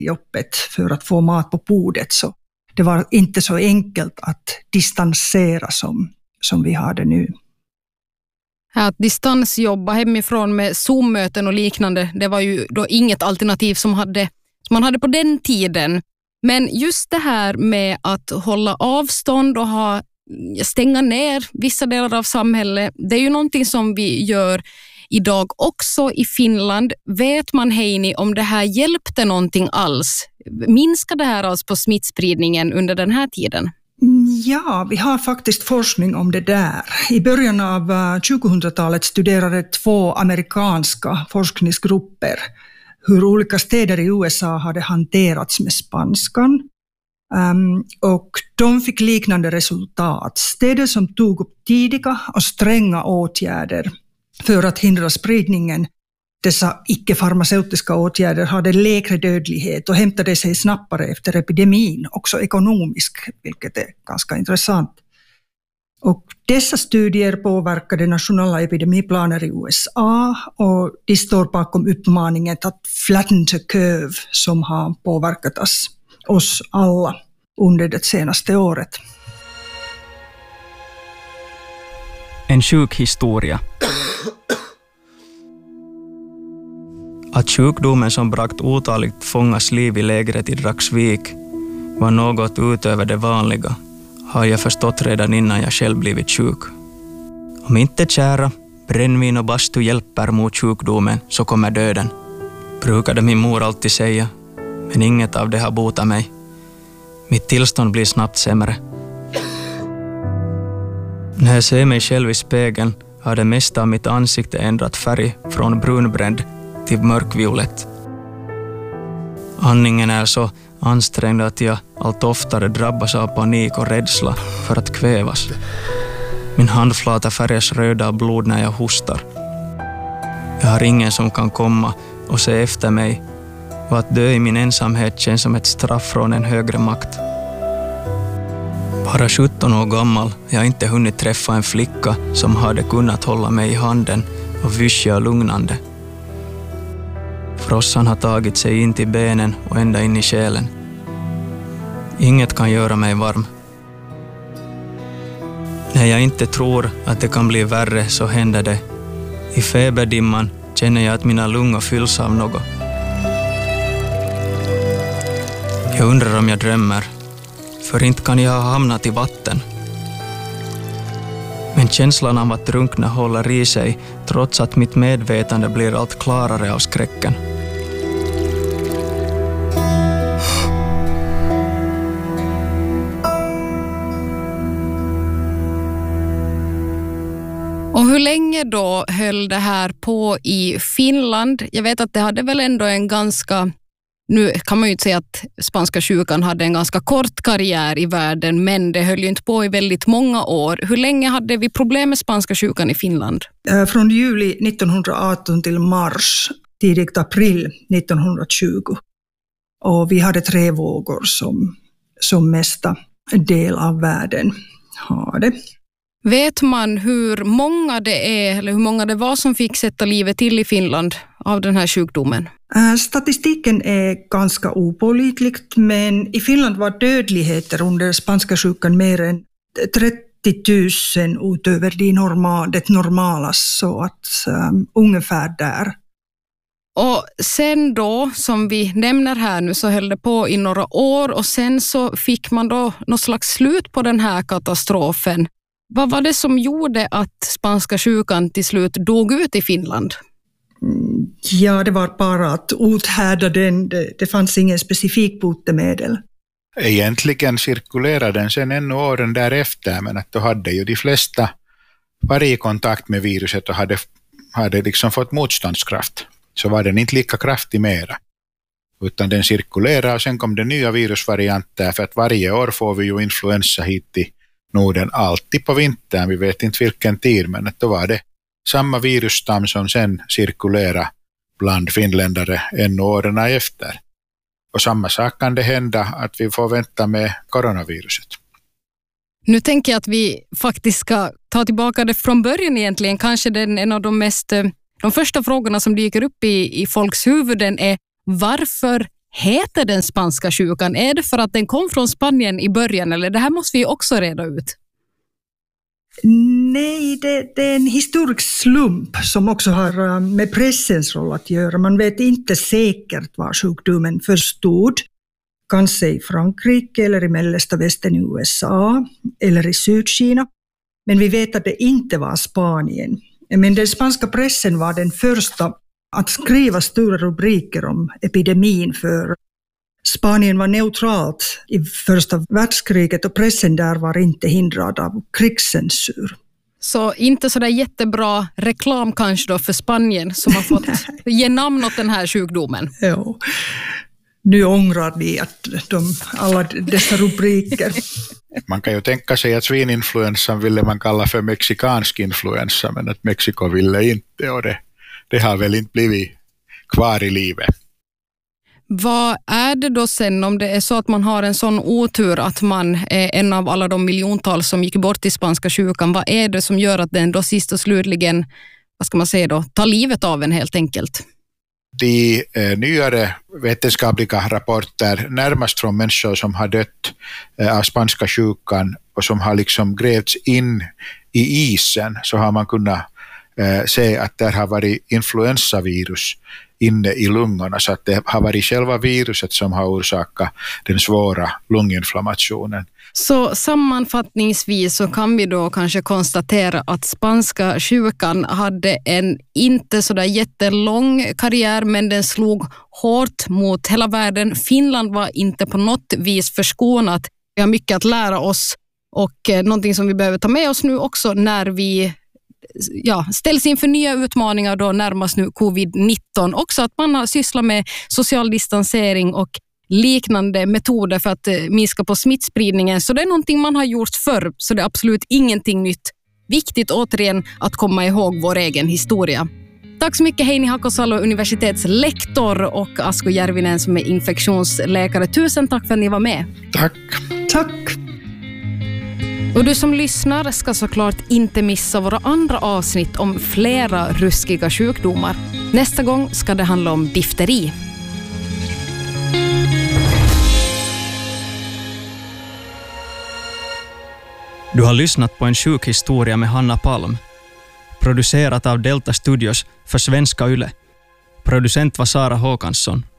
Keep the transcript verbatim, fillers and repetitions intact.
jobbet för att få mat på bordet, så det var inte så enkelt att distansera som, som vi har det nu. Att distansjobba hemifrån med Zoom-möten och liknande, det var ju då inget alternativ som, hade, som man hade på den tiden. Men just det här med att hålla avstånd och ha, stänga ner vissa delar av samhället, det är ju någonting som vi gör idag också i Finland. Vet man, Heini, om det här hjälpte någonting alls? Minskade det här alls på smittspridningen under den här tiden? Ja, vi har faktiskt forskning om det där. I början av tjugohundratalet studerade två amerikanska forskningsgrupper hur olika städer i U S A hade hanterats med spanskan. Um, och de fick liknande resultat. Städer som tog upp tidiga och stränga åtgärder för att hindra spridningen, dessa icke-farmaceutiska åtgärder, hade lägre dödlighet och hämtade sig snabbare efter epidemin, också ekonomiskt, vilket är ganska intressant. Och dessa studier påverkade nationella epidemiplaner i U S A och de står bakom uppmaningen att flatten the curve som har påverkat oss, oss alla under det senaste året. En sjuk historia. Att sjukdomen som bragt otaligt fångas liv i lägret i Dragsvik var något utöver det vanliga har jag förstått redan innan jag själv blivit sjuk. Om inte kära, brännvin och bastu hjälper mot sjukdomen så kommer döden, brukade min mor alltid säga, men inget av det har botat mig. Mitt tillstånd blir snabbt sämre. När jag ser mig själv i spegeln har det mesta av mitt ansikte ändrat färg från brunbränd till mörkviolett. Andningen är så ansträngd att jag allt oftare drabbas av panik och rädsla för att kvävas. Min handflata färgas röda av blod när jag hostar. Jag har ingen som kan komma och se efter mig, och att dö i min ensamhet känns som ett straff från en högre makt. Bara sjutton år gammal har jag inte hunnit träffa en flicka som hade kunnat hålla mig i handen och vyscha lugnande. Frossan har tagit sig in till benen och ända in i själen. Inget kan göra mig varm. När jag inte tror att det kan bli värre så händer det. I feberdimman känner jag att mina lungor fylls av något. Jag undrar om jag drömmer, för inte kan jag ha hamnat i vatten. Men känslan av att drunkna håller i sig trots att mitt medvetande blir allt klarare av skräcken. Och hur länge då höll det här på i Finland? Jag vet att det hade väl ändå en ganska, nu kan man ju inte säga att spanska sjukan hade en ganska kort karriär i världen, men det höll ju inte på i väldigt många år. Hur länge hade vi problem med spanska sjukan i Finland? Från juli nittonhundraarton till mars, tidigt april nittonhundratjugo. Och vi hade tre vågor som, som mesta del av världen hade. Vet man hur många det är eller hur många det var som fick sätta livet till i Finland av den här sjukdomen? Statistiken är ganska opålitlig, men i Finland var dödligheter under spanska sjukan mer än trettio tusen utöver de normal, det normala, så att um, ungefär där. Och sen då, som vi nämner här nu, så höll det på i några år och sen så fick man då något slags slut på den här katastrofen. Vad var det som gjorde att spanska sjukan till slut dog ut i Finland? Ja, det var bara att uthärda den. Det, det fanns ingen specifik botemedel. Egentligen cirkulerade den sen ännu åren därefter, men att då hade ju de flesta varit i kontakt med viruset och hade, hade liksom fått motståndskraft. Så var den inte lika kraftig mera. Utan den cirkulerade och sen kom det nya virusvarianter, för att varje år får vi ju influensa hit i Norden, alltid på vintern, vi vet inte vilken tid, men att då var det samma virusstam som sen cirkulerar bland finländare ännu åren efter. Och samma sak kan det hända att vi får vänta med coronaviruset. Nu tänker jag att vi faktiskt ska ta tillbaka det från början egentligen. Kanske den, en av de mest, de första frågorna som dyker upp i, i folks huvuden är: varför heter den spanska sjukan? Är det för att den kom från Spanien i början, eller det här måste vi också reda ut? Nej, det, det är en historisk slump som också har med pressens roll att göra. Man vet inte säkert var sjukdomen förstod. Kanske i Frankrike eller i mellersta västern i U S A eller i Sydkina. Men vi vet att det inte var Spanien. Men den spanska pressen var den första att skriva stora rubriker om epidemin, för Spanien var neutralt i första världskriget och pressen där var inte hindrad av krigscensur. Så inte så där jättebra reklam kanske då för Spanien som har fått ge namn åt den här sjukdomen. Ja. Nu ångrar vi att de, alla dessa rubriker. Man kan ju tänka sig att svininfluensan ville man kalla för mexikansk influensa, men att Mexiko ville inte, och det, det har väl inte blivit kvar i livet. Vad är det då sen om det är så att man har en sån otur att man är en av alla de miljontals som gick bort i spanska sjukan? Vad är det som gör att den då sist och slutligen, vad ska man säga då, tar livet av en helt enkelt? De eh, nyare vetenskapliga rapporter närmast från människor som har dött eh, av spanska sjukan och som har liksom grävts in i isen, så har man kunnat eh, se att där har varit influensavirus inne i lungorna, så att det har varit själva viruset som har orsakat den svåra lunginflammationen. Så sammanfattningsvis så kan vi då kanske konstatera att spanska sjukan hade en inte så där jättelång karriär, men den slog hårt mot hela världen. Finland var inte på något vis förskonat. Vi har mycket att lära oss, och eh, någonting som vi behöver ta med oss nu också när vi ja, ställs inför nya utmaningar då närmast nu covid nitton. Också att man har sysslat med social distansering och liknande metoder för att minska på smittspridningen. Så det är någonting man har gjort förr, så det är absolut ingenting nytt. Viktigt återigen att komma ihåg vår egen historia. Tack så mycket Heini Hakosalo, universitetslektor, och Asko Järvinen som är infektionsläkare. Tusen tack för att ni var med. Tack. Tack. Och du som lyssnar ska såklart inte missa våra andra avsnitt om flera ruskiga sjukdomar. Nästa gång ska det handla om difteri. Du har lyssnat på en sjukhistoria med Hanna Palm. Producerat av Delta Studios för Svenska Yle. Producent var Sara Håkansson.